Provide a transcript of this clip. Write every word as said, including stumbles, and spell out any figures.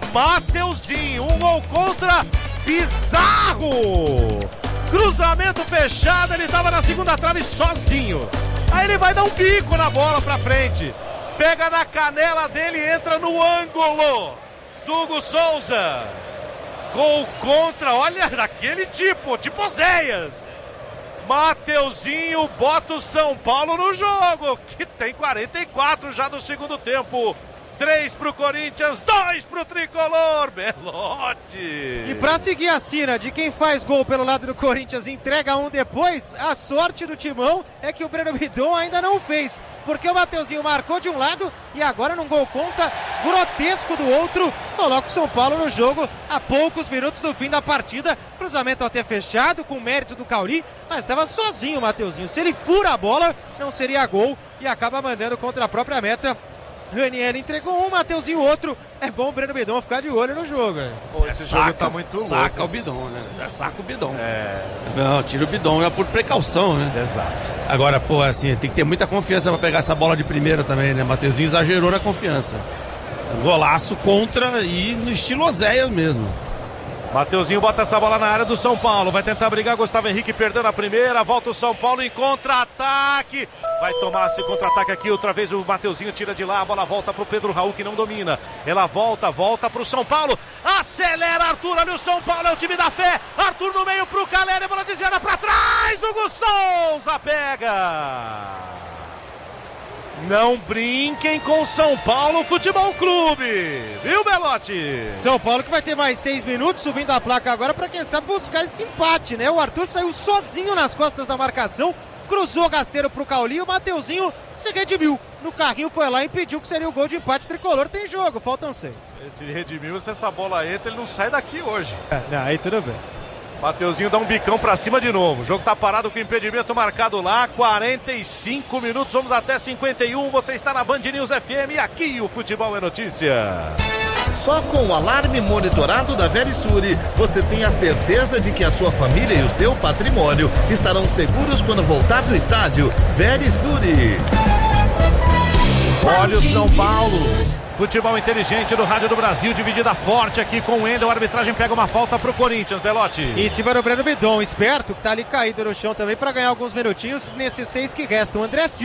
Mateuzinho, um gol contra bizarro. Cruzamento fechado, ele estava na segunda trave sozinho. Aí ele vai dar um bico na bola pra frente. Pega na canela dele e entra no ângulo do Hugo Souza. Gol contra, olha, daquele tipo, tipo Oséias. Mateuzinho bota o São Paulo no jogo, que tem quarenta e quatro já no segundo tempo. três pro Corinthians, dois pro Tricolor, Belotti. E pra seguir a sina de quem faz gol pelo lado do Corinthians e entrega um depois, a sorte do Timão é que o Breno Bidon ainda não fez, porque o Mateuzinho marcou de um lado e agora num gol contra grotesco do outro, coloca o São Paulo no jogo a poucos minutos do fim da partida. Cruzamento até fechado, com mérito do Cauli, mas estava sozinho o Mateuzinho. Se ele fura a bola, não seria gol e acaba mandando contra a própria meta. Ranieri entregou um, Mateuzinho outro. É bom o Breno Bidon ficar de olho no jogo. Pô, esse é, jogo saca, tá muito louco. Saca o Bidon, né? Já saca o Bidon. É. Não, tira o Bidon, é por precaução, né? Exato. Agora, pô, assim, tem que ter muita confiança pra pegar essa bola de primeira também, né? Mateuzinho exagerou na confiança. Um golaço contra e no estilo Oséias mesmo. Mateuzinho bota essa bola na área do São Paulo, vai tentar brigar, Gustavo Henrique perdendo a primeira, volta o São Paulo em contra-ataque, vai tomar esse contra-ataque aqui, outra vez o Mateuzinho tira de lá, a bola volta pro Pedro Raul que não domina, ela volta, volta pro São Paulo, acelera Arthur, ali o São Paulo é o time da fé, Arthur no meio pro Caleri, a bola desviada pra trás, Hugo Souza pega! Não brinquem com São Paulo Futebol Clube, viu, Belotti? São Paulo que vai ter mais seis minutos subindo a placa agora para quem sabe buscar esse empate, né? O Arthur saiu sozinho nas costas da marcação, cruzou rasteiro pro Cauli e o Mateuzinho se redimiu. No carrinho foi lá e impediu que seria o gol de empate tricolor. Tem jogo, faltam seis. Esse redimiu, se essa bola entra, ele não sai daqui hoje. É, não, aí tudo bem. Mateuzinho dá um bicão pra cima de novo. O jogo tá parado com impedimento marcado lá. quarenta e cinco minutos, vamos até cinquenta e um. Você está na Band News F M e aqui o Futebol é Notícia. Só com o alarme monitorado da Verisure, você tem a certeza de que a sua família e o seu patrimônio estarão seguros quando voltar do estádio. Verisure. Olha o São Paulo. Futebol inteligente do Rádio do Brasil, dividida forte aqui com o Wendel. A arbitragem pega uma falta pro Corinthians, Belotti. Em cima do Breno Bidon, esperto, que tá ali caído no chão também para ganhar alguns minutinhos nesses seis que restam. André Silva.